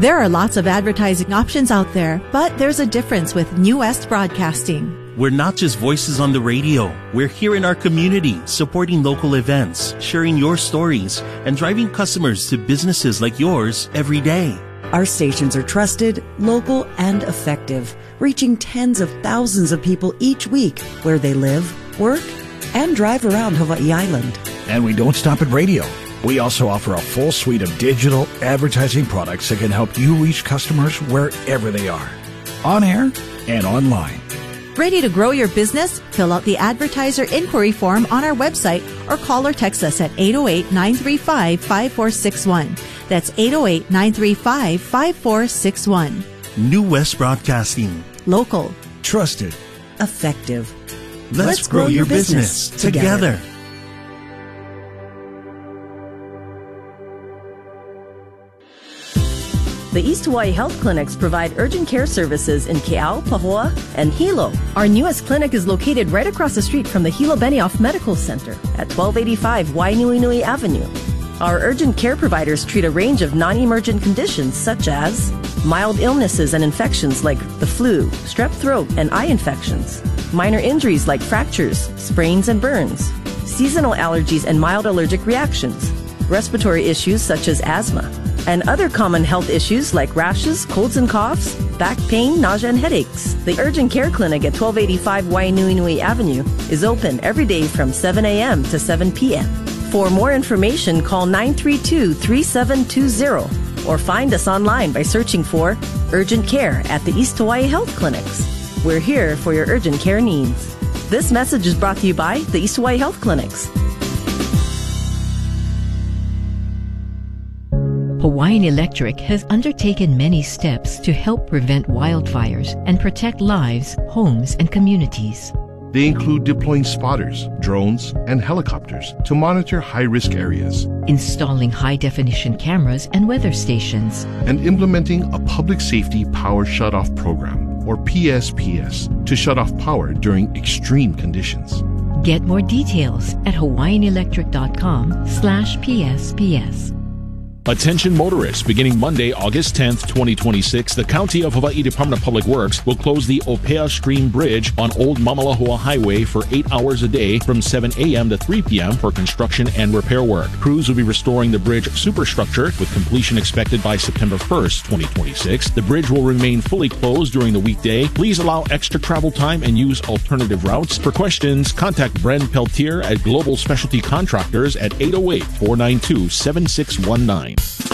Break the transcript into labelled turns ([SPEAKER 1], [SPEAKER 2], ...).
[SPEAKER 1] There are lots of advertising options out there, but there's a difference with New West Broadcasting.
[SPEAKER 2] We're not just voices on the radio. We're here in our community, supporting local events, sharing your stories, and driving customers to businesses like yours every day.
[SPEAKER 3] Our stations are trusted, local, and effective, reaching tens of thousands of people each week where they live, work, and drive around Hawaii Island.
[SPEAKER 4] And we don't stop at radio. We also offer a full suite of digital advertising products that can help you reach customers wherever they are, on air and online.
[SPEAKER 1] Ready to grow your business? Fill out the advertiser inquiry form on our website or call or text us at 808-935-5461. That's 808-935-5461.
[SPEAKER 2] New West Broadcasting.
[SPEAKER 1] Local.
[SPEAKER 4] Trusted.
[SPEAKER 3] Effective.
[SPEAKER 2] Let's grow your business together.
[SPEAKER 5] The East Hawaii Health Clinics provide urgent care services in Ke'au, Pahoa, and Hilo. Our newest clinic is located right across the street from the Hilo Benioff Medical Center at 1285 Wainuinui Avenue. Our urgent care providers treat a range of non-emergent conditions such as mild illnesses and infections like the flu, strep throat, and eye infections, minor injuries like fractures, sprains, and burns, seasonal allergies and mild allergic reactions, respiratory issues such as asthma, and other common health issues like rashes, colds and coughs, back pain, nausea, and headaches. The Urgent Care Clinic at 1285 Wainuinui Avenue is open every day from 7 a.m. to 7 p.m. For more information, call 932-3720 or find us online by searching for Urgent Care at the East Hawaii Health Clinics. We're here for your urgent care needs. This message is brought to you by the East Hawaii Health Clinics.
[SPEAKER 6] Hawaiian Electric has undertaken many steps to help prevent wildfires and protect lives, homes, and communities.
[SPEAKER 7] They include deploying spotters, drones, and helicopters to monitor high-risk areas,
[SPEAKER 6] installing high-definition cameras and weather stations,
[SPEAKER 7] and implementing a public safety power shutoff program, or PSPS, to shut off power during extreme conditions.
[SPEAKER 6] Get more details at hawaiianelectric.com/PSPS.
[SPEAKER 8] Attention motorists, beginning Monday, August 10th, 2026, the County of Hawaii Department of Public Works will close the Opea Stream Bridge on Old Mamalahua Highway for 8 hours a day from 7 a.m. to 3 p.m. for construction and repair work. Crews will be restoring the bridge superstructure with completion expected by September 1st, 2026. The bridge will remain fully closed during the weekday. Please allow extra travel time and use alternative routes. For questions, contact Bren Peltier at Global Specialty Contractors at 808-492-7619.